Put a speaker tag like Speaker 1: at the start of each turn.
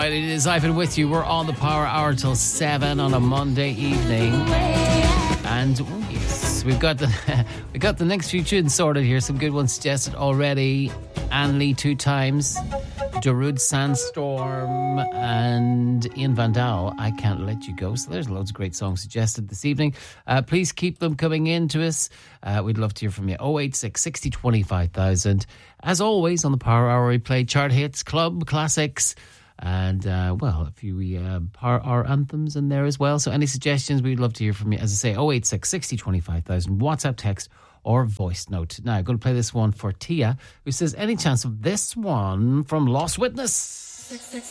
Speaker 1: Right, it is Ivan with you. We're on the Power Hour till 7 on a Monday evening. And oh yes, we've got the next few tunes sorted here. Some good ones suggested already. Anne Lee 2 times, Darude Sandstorm, and Ian Van Dahl, I Can't Let You Go. So there's loads of great songs suggested this evening. Please keep them coming in to us. We'd love to hear from you. 086 60 25,000. As always, on the Power Hour, we play chart hits, club classics, and a few Power Hour anthems in there as well. So any suggestions, we'd love to hear from you. As I say, 086 60 25,000, WhatsApp text or voice note. Now I'm going to play this one for Tia, who says, any chance of this one from Lost Witness?